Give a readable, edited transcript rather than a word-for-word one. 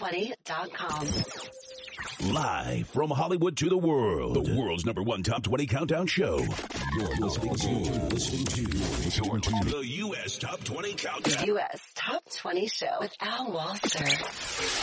top20.com. Live from Hollywood to the world, the world's #1 Top 20 Countdown Show. You're listening to the U.S. Top 20 Countdown. U.S. Top 20 Show with Al Walser.